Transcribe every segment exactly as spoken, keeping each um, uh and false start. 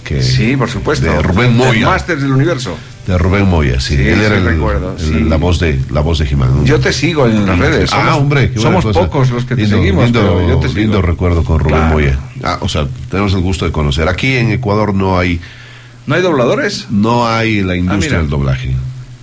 que sí, por supuesto, de Rubén Moya, Masters del Universo, de Rubén Moya, sí, sí él era el, recuerdo, el, sí. la voz de la voz de He-Man, ¿no? Yo te sigo en las redes. Ah, somos, hombre, qué somos cosa. pocos los que te lindo, seguimos, lindo, pero yo te sigo. Lindo recuerdo con Rubén claro. Moya. Ah, o sea, tenemos el gusto de conocer. Aquí en Ecuador no hay ¿No hay dobladores? no hay la industria ah, del doblaje.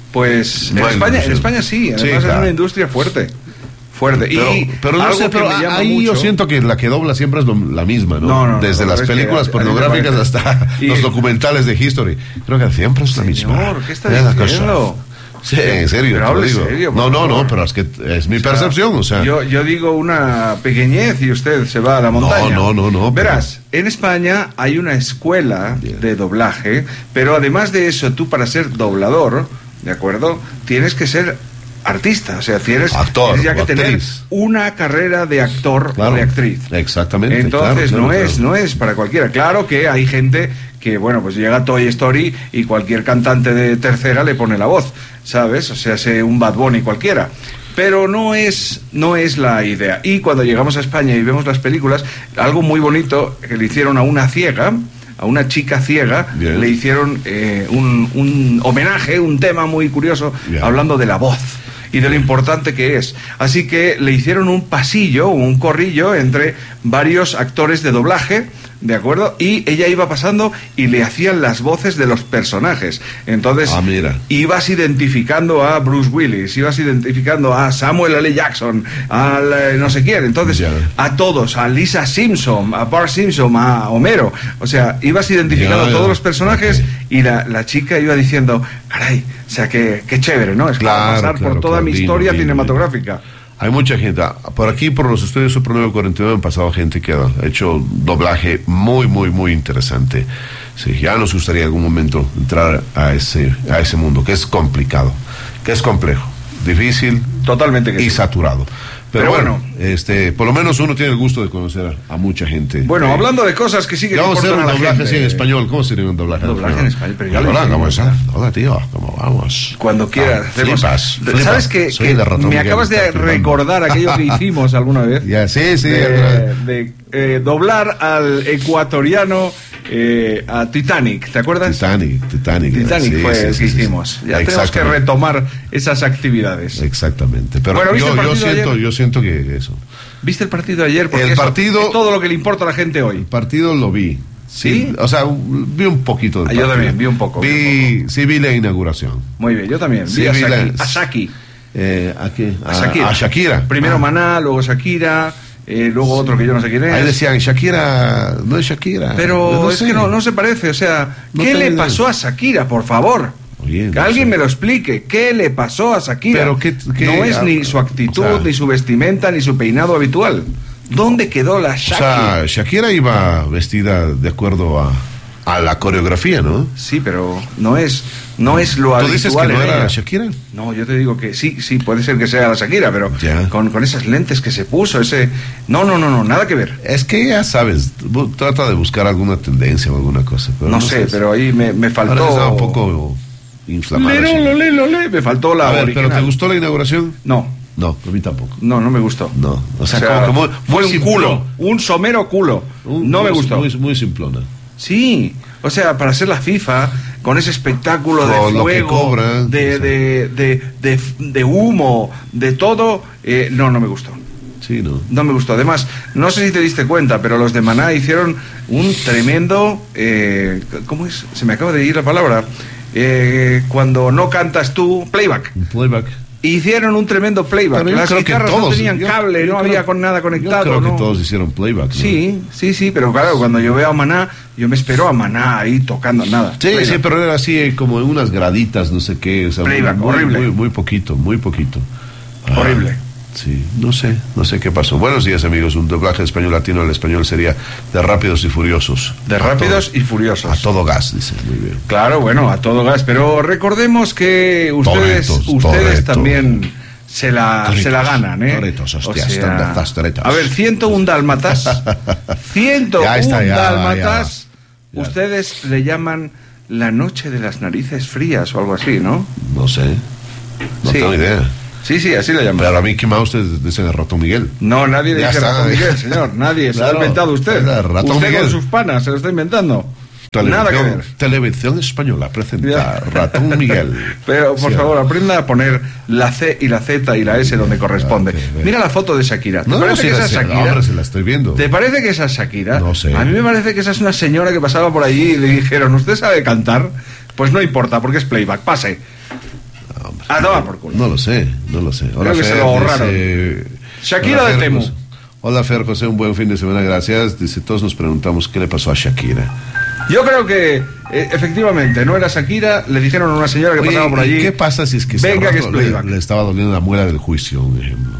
Pues no en España, industria. en España sí, además Sí, es claro. una industria fuerte. Fuerte. Pero, y pero no algo sé, que pero me llama ahí mucho, yo siento que la que dobla siempre es lo, la misma, ¿no? No, no, Desde no, las es que películas a- a mí me pornográficas parece. hasta Y- los documentales de History. Creo que siempre es la misma. Señor, ¿qué está Es la diciendo? cosa. Sí, en serio, Pero te lo hable digo. serio, por no, no, favor. no, pero es que es mi O sea, percepción, o sea. Yo, yo digo una pequeñez y usted se va a la montaña. No, no, no, no. Verás, en España hay una escuela Bien. de doblaje, pero además de eso, tú para ser doblador, ¿de acuerdo? Tienes que ser artista, o sea, tienes, Actor, tienes ya que o tener actriz. una carrera de actor Claro, o de actriz. exactamente, Entonces claro, no claro, es claro. no es para cualquiera. Claro que hay gente que, bueno, pues llega a Toy Story y cualquier cantante de tercera le pone la voz, ¿sabes? O sea, sea un Bad Bunny cualquiera. Pero no es, no es la idea. Y cuando llegamos a España y vemos las películas, algo muy bonito que le hicieron a una ciega, a una chica ciega, Bien. le hicieron eh, un, un homenaje, un tema muy curioso, Bien. hablando de la voz y de lo importante que es. Así que le hicieron un pasillo, un corrillo entre varios actores de doblaje, ¿de acuerdo? Y ella iba pasando y le hacían las voces de los personajes. Entonces, Ah, mira. ibas identificando a Bruce Willis, ibas identificando a Samuel L. Jackson, al eh, no sé quién. Entonces, Ya. a todos, a Lisa Simpson, a Bart Simpson, a Homero. O sea, ibas identificando Ya, a todos ya. los personajes Ok. y la, la chica iba diciendo, caray, o sea, que, que chévere, ¿no? Es como Claro, pasar claro, por toda claro, mi lindo, historia lindo, cinematográfica. Hay mucha gente. Por aquí, por los estudios Super nueve cuarenta y nueve, han pasado gente que ha hecho doblaje muy, muy, muy interesante. Sí, ya nos gustaría en algún momento entrar a ese, a ese mundo, que es complicado, que es complejo, difícil Totalmente que y sí. saturado. Pero, Pero bueno, bueno. este, por lo menos uno tiene el gusto de conocer a, a mucha gente. Bueno, Eh, hablando de cosas que sí que le vamos a hacer importan un a la doblaje gente. así en español. ¿Cómo sería un doblaje, Doblaje en español, pero ya lo Hola, hicimos, ¿cómo estás? ¿verdad? Hola, tío, ¿cómo vamos? Cuando quieras. Ah, hacemos- flipas, flipas. ¿Sabes que, Soy que de Ratón me Miguel, acabas de está flipando. recordar aquello que hicimos alguna vez? Ya, sí, sí. de, alguna- de, eh, doblar al ecuatoriano eh, a Titanic, ¿te acuerdas? Titanic, Titanic. Titanic sí, fue sí, el sí, que sí. hicimos. Ya tenemos que Exactamente. retomar esas actividades. Exactamente. Pero Bueno, ¿viste yo, el yo partido siento, ayer? yo siento que eso. ¿Viste el partido de ayer? Porque El eso partido- es todo lo que le importa a la gente hoy. El partido lo vi. ¿Sí? O sea, vi un poquito del Ah, yo partido. también, vi un poco, Vi, vi un sí vi la inauguración. Muy bien, yo también. Sí, Vi a vi la- Shaki- a Shaki. Eh, ¿A qué? A Shakira. A Shakira. Primero Ah. Maná, luego Shakira, eh, luego otro que yo no sé quién es. Ahí decían, Shakira, no es Shakira. Pero No es sé. que no, no se parece, o sea, No ¿qué tengo le idea. pasó a Shakira, por favor? Oye, Que no alguien sé. me lo explique, ¿qué le pasó a Shakira? Pero qué- qué- no es ah, ni su actitud, o sea- ni su vestimenta, ni su peinado habitual. ¿Dónde quedó la O Shakira? sea, Shakira iba vestida de acuerdo a, a la coreografía, ¿no? Sí, pero no es, no es lo ¿Tú habitual dices que no en era ella. Shakira? No, yo te digo que sí, sí, puede ser que sea la Shakira, pero Ya. con, con esas lentes que se puso, ese... No, no, no, no, nada que ver. Es que ya sabes, bu- trata de buscar alguna tendencia o alguna cosa. Pero No, sé, si- pero ahí me, me Ahora faltó... está un poco inflamada. Le, sí. lo, le, lo, le, me faltó la A ver, original. ¿pero te gustó la inauguración? No, No, a mí tampoco. no, no me gustó. No, o sea, O sea, como, como fue muy un simplón. culo, un somero culo. Un- no me muy- gustó. Muy, muy simplona. Sí, o sea, para hacer la FIFA, con ese espectáculo de Con lo que fuego, cobra, de, o sea. de, de, de, de humo, de todo, eh, no, no me gustó. Sí, ¿no? No me gustó. Además, no sé si te diste cuenta, pero los de Maná hicieron un tremendo... Eh, ¿Cómo es? Se me acaba de ir la palabra. Eh, cuando no cantas tú, playback. Un playback. Hicieron un tremendo playback. Pero yo Las creo que guitarras no todos, tenían yo- cable, yo no creo- había con nada conectado. Yo creo ¿no? que todos hicieron playback, ¿no? Sí, sí, sí, pero claro, cuando yo veo a Maná, yo me espero a Maná ahí tocando nada. Sí, Playback. sí, pero era así eh, como en unas graditas, no sé qué. O sea, Playback, muy, horrible. Muy, muy poquito, muy poquito. Ah, Horrible. Sí, no sé, no sé qué pasó. Buenos días, amigos. Un doblaje español latino al español sería de Rápidos y Furiosos. De A Rápidos todo- y Furiosos. A todo gas, dice. Muy bien. Claro, bueno, a todo gas, pero recordemos que ustedes, Toretos, ustedes toretos. también se la, Toritos, se la ganan, ¿eh? toritos, hostias, O sea, tantas toretas. a ver, ciento uno dálmatas, ciento uno Ya está, ya, dálmatas, ya. Ya. ustedes le llaman la noche de las narices frías o algo así, ¿no? No sé. No Sí. tengo idea. Sí, sí, así le llaman. Pero a Mickey Mouse te dicen el Ratón Miguel. No, nadie le Ya dice está. Ratón Miguel, señor, nadie, se lo ha Claro, inventado usted. es el Ratón Usted Miguel. con sus panas se lo está inventando. Nada que ver. Televisión Española presenta Ratón Miguel. Pero, por sí, favor, aprenda a poner la C y la Z y la S donde corresponde. Okay, Mira la foto de Shakira. ¿Te no, parece no, que esa es Shakira? Ahora se la estoy viendo. ¿Te parece que esa es Shakira? No sé. A mí me parece que esa es una señora que pasaba por allí y le dijeron, ¿usted sabe cantar? Pues no importa, porque es playback. Pase. No, hombre, a tomar por culo. No lo sé, no lo sé. Hola, Creo que Fer, se lo ahorraron. Dice... Shakira de Temu. Hola Fer, José, un buen fin de semana, gracias. Dice, todos nos preguntamos qué le pasó a Shakira. Yo creo que eh, efectivamente no era Shakira, le dijeron a una señora que Oye, pasaba por allí. ¿qué pasa si es que, venga, que es le, le estaba doliendo la muela del juicio, un ejemplo?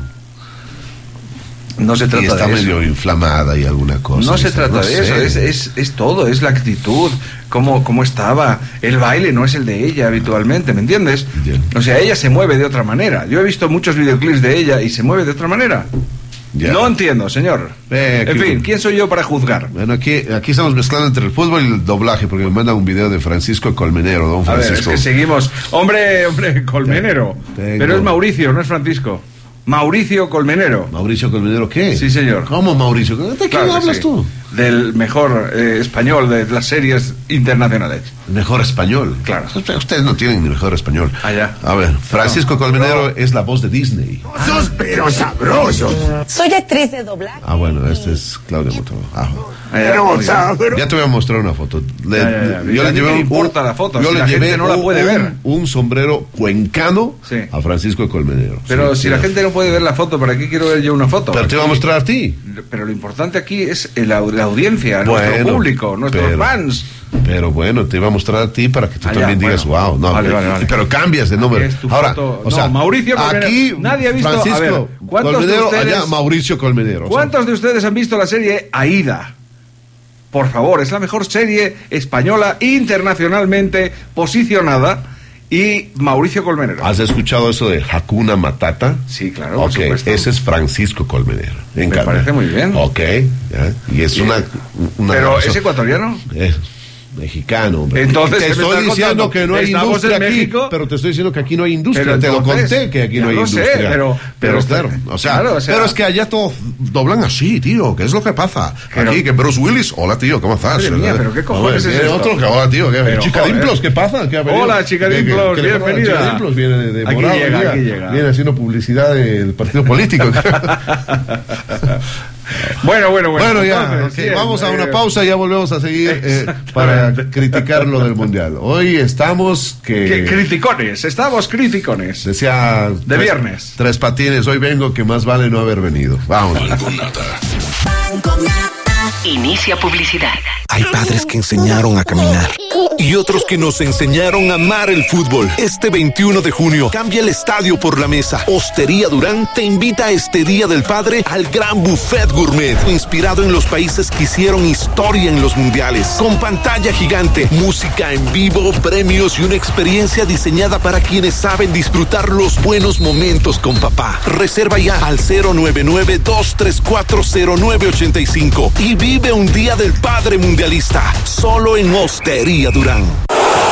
No se trata y está de medio eso. inflamada y alguna cosa. No se trata no de sé. eso, es, es, es todo, es la actitud, cómo, cómo estaba. El baile no es el de ella habitualmente, ¿me entiendes? Yeah. O sea, ella se mueve de otra manera. Yo he visto muchos videoclips de ella y se mueve de otra manera. Yeah. No entiendo, señor. Eh, en fin, ¿quién soy yo para juzgar? Bueno, aquí, aquí estamos mezclando entre el fútbol y el doblaje, porque me mandan un video de Francisco Colmenero, don Francisco. A ver, es que seguimos. Hombre, hombre, Colmenero. Tengo. Pero es Mauricio, no es Francisco. Mauricio Colmenero. ¿Mauricio Colmenero qué? Sí, señor. ¿Cómo Mauricio? ¿De quién claro hablas sí. tú? Del mejor eh, español de las series internacionales. Mejor español. Claro. Ustedes no tienen ni mejor español. Allá. A ver, Francisco no, Colmenero no. es la voz de Disney. ¡Sos pero sabrosos! Soy actriz de doblaje. Ah, bueno, este es Claudia Motoro. Ah. Pero, pero... Ya te voy a mostrar una foto. Le, ya, ya, ya. Yo le llevé un, importa la foto. Yo si le la llevé gente no la puede un, ver. un sombrero cuencano sí. a Francisco Colmenero. Pero sí, si sí, la gente no puede ver la foto, ¿para qué quiero ver yo una foto? Pero te voy a mostrar a ti. Pero lo importante aquí es la, la audiencia, bueno, nuestro público, nuestros pero, fans. Pero bueno, te iba a mostrar a ti para que tú Allá, también digas, bueno. wow. No, vale, vale, vale. Pero cambias de nombre. Ahora, foto. o sea, no, Mauricio Colmenero. Aquí, nadie ha visto. Francisco a ver, ¿cuántos Colmenero, de ustedes, allá Mauricio Colmenero. ¿Cuántos o sea, de ustedes han visto la serie Aída? Por favor, es la mejor serie española internacionalmente posicionada. Y Mauricio Colmenero. ¿Has escuchado eso de Hakuna Matata? Sí, claro, por Ok, supuesto. Ese es Francisco Colmenero. Me parece muy bien. Ok, ya. Y es sí. una, una... ¿Pero es ecuatoriano? Es mexicano, hombre. Entonces, te estoy diciendo que no hay industria aquí, México? pero te estoy diciendo que aquí no hay industria. Pero te entonces, lo conté que aquí no hay lo industria. Sé, pero, pero, pero claro, o sea, claro, o sea, pero es que allá todos doblan así, tío. ¿Qué es lo que pasa? Pero, aquí, que Bruce Willis, hola tío, ¿cómo estás? Madre mía, pero qué cojones ver, es esto? otro que hola tío, ¿qué? Pero, Chica joder. Dimplos, ¿qué pasa? ¿Qué ha venido? Hola, Chica ¿Qué, Dimplos, qué, qué bienvenida. Chica Dimplos viene de, de aquí morado, llega, mira, aquí llega. Viene haciendo publicidad del partido político. Bueno, bueno, bueno. Bueno, ya, entonces, okay, bien, vamos a una eh, pausa y ya volvemos a seguir eh, para criticar lo del Mundial. Hoy estamos que... que criticones, estamos criticones. Decía... De tres, viernes. Tres patines, hoy vengo que más vale no haber venido. Vamos. Inicia publicidad. Hay padres que enseñaron a caminar y otros que nos enseñaron a amar el fútbol. Este veintiuno de junio, cambia el estadio por la mesa. Hostería Durán te invita a este Día del Padre al gran buffet gourmet, inspirado en los países que hicieron historia en los mundiales. Con pantalla gigante, música en vivo, premios y una experiencia diseñada para quienes saben disfrutar los buenos momentos con papá. Reserva ya al cero nueve nueve, dos tres cuatro, cero nueve ocho cinco y vive un Día del Padre mundialista, solo en Hostería Durán.